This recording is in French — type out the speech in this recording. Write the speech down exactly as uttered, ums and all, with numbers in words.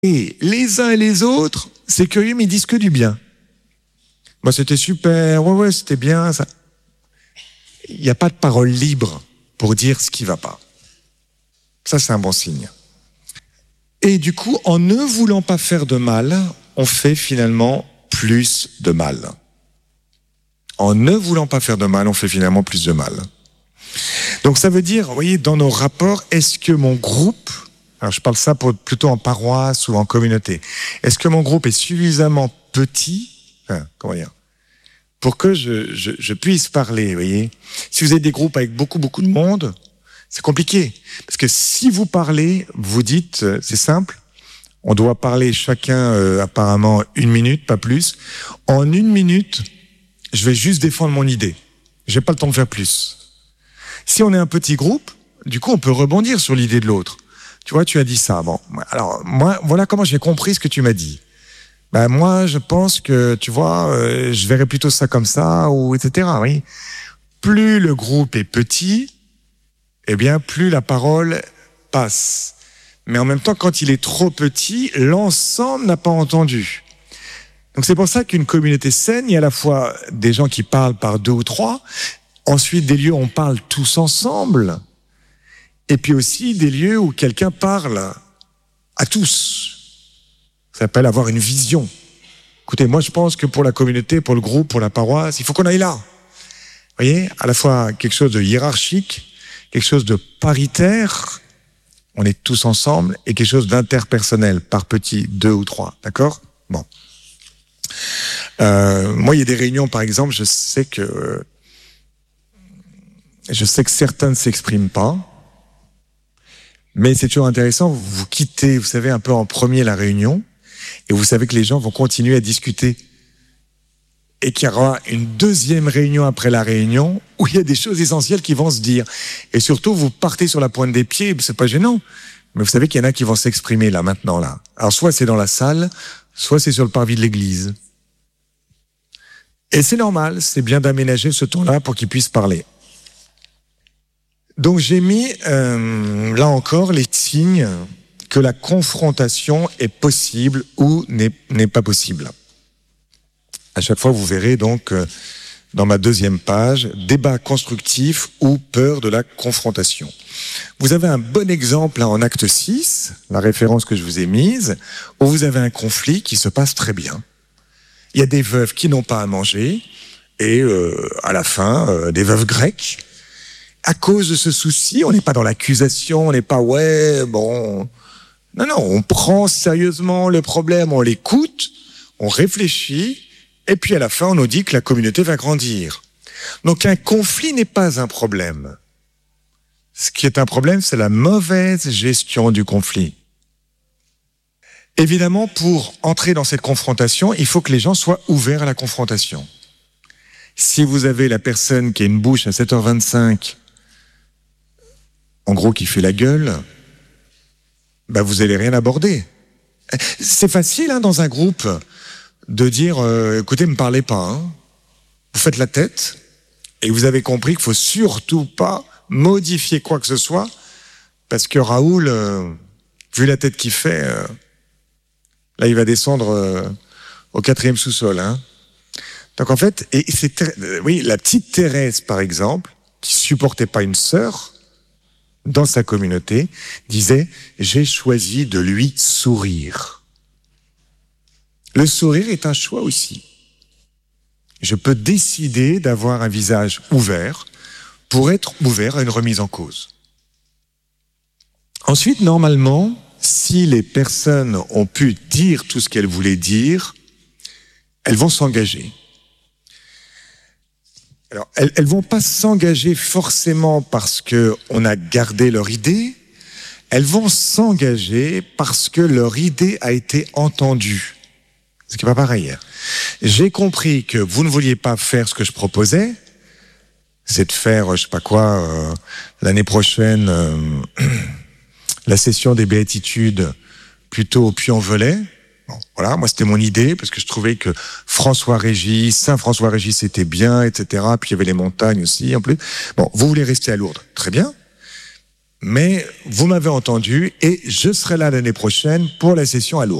Et les uns et les autres, c'est curieux, mais ils disent que du bien. Moi, c'était super, ouais, ouais, c'était bien, ça. Il n'y a pas de parole libre pour dire ce qui ne va pas. Ça, c'est un bon signe. Et du coup, en ne voulant pas faire de mal, on fait finalement plus de mal. En ne voulant pas faire de mal, on fait finalement plus de mal. Donc ça veut dire, vous voyez, dans nos rapports, est-ce que mon groupe, alors je parle ça pour, plutôt en paroisse ou en communauté, est-ce que mon groupe est suffisamment petit, enfin, comment dire, pour que je, je, je puisse parler, vous voyez. Si vous avez des groupes avec beaucoup, beaucoup de monde, c'est compliqué. Parce que si vous parlez, vous dites, c'est simple, on doit parler chacun euh, apparemment une minute, pas plus. En une minute, je vais juste défendre mon idée. J'ai pas le temps de faire plus. Si on est un petit groupe, du coup, on peut rebondir sur l'idée de l'autre. Tu vois, tu as dit ça. Bon, alors moi, voilà comment j'ai compris ce que tu m'as dit. Ben moi, je pense que, tu vois, euh, je verrais plutôt ça comme ça, ou et cetera. Oui. Plus le groupe est petit, eh bien, plus la parole passe. Mais en même temps, quand il est trop petit, l'ensemble n'a pas entendu. Donc c'est pour ça qu'une communauté saine, il y a à la fois des gens qui parlent par deux ou trois, ensuite des lieux où on parle tous ensemble, et puis aussi des lieux où quelqu'un parle à tous. Ça s'appelle avoir une vision. Écoutez, moi je pense que pour la communauté, pour le groupe, pour la paroisse, il faut qu'on aille là. Vous voyez, à la fois quelque chose de hiérarchique, quelque chose de paritaire, on est tous ensemble, et quelque chose d'interpersonnel, par petits, deux ou trois, d'accord ? Bon. Euh, moi, il y a des réunions, par exemple, je sais que je sais que certains ne s'expriment pas, mais c'est toujours intéressant, vous quittez, vous savez, un peu en premier la réunion, et vous savez que les gens vont continuer à discuter. Et qu'il y aura une deuxième réunion après la réunion, où il y a des choses essentielles qui vont se dire. Et surtout, vous partez sur la pointe des pieds, c'est pas gênant, mais vous savez qu'il y en a qui vont s'exprimer là, maintenant, là. Alors, soit c'est dans la salle, soit c'est sur le parvis de l'église. Et c'est normal, c'est bien d'aménager ce temps-là pour qu'ils puissent parler. Donc j'ai mis, euh, là encore, les signes que la confrontation est possible ou n'est, n'est pas possible. À chaque fois, vous verrez donc, euh, dans ma deuxième page, débat constructif ou peur de la confrontation. Vous avez un bon exemple là, en acte six, la référence que je vous ai mise, où vous avez un conflit qui se passe très bien. Il y a des veuves qui n'ont pas à manger, et euh, à la fin, euh, des veuves grecques. À cause de ce souci, on n'est pas dans l'accusation, on n'est pas, ouais, bon... Non, non, on prend sérieusement le problème, on l'écoute, on réfléchit, et puis à la fin, on nous dit que la communauté va grandir. Donc un conflit n'est pas un problème. Ce qui est un problème, c'est la mauvaise gestion du conflit. Évidemment, pour entrer dans cette confrontation, il faut que les gens soient ouverts à la confrontation. Si vous avez la personne qui a une bouche à sept heures vingt-cinq, en gros qui fait la gueule, bah vous allez rien aborder. C'est facile hein, dans un groupe de dire euh, écoutez, me parlez pas. Hein. Vous faites la tête et vous avez compris qu'il faut surtout pas modifier quoi que ce soit parce que Raoul, euh, vu la tête qu'il fait, euh, là il va descendre euh, au quatrième sous-sol. Hein. Donc en fait, et c'est euh, oui, la petite Thérèse par exemple, qui supportait pas une sœur dans sa communauté, disait « J'ai choisi de lui sourire ». Le sourire est un choix aussi. Je peux décider d'avoir un visage ouvert pour être ouvert à une remise en cause. Ensuite, normalement, si les personnes ont pu dire tout ce qu'elles voulaient dire, elles vont s'engager. Alors, elles, elles vont pas s'engager forcément parce que on a gardé leur idée. Elles vont s'engager parce que leur idée a été entendue. Ce qui n'est pas pareil. J'ai compris que vous ne vouliez pas faire ce que je proposais, c'est de faire, je sais pas quoi, euh, l'année prochaine, euh, la session des béatitudes plutôt au Puy-en-Velay. Bon, voilà, moi c'était mon idée, parce que je trouvais que François-Régis, Saint-François-Régis c'était bien, et cetera. Puis il y avait les montagnes aussi, en plus. Bon, vous voulez rester à Lourdes, très bien. Mais vous m'avez entendu et je serai là l'année prochaine pour la session à Lourdes.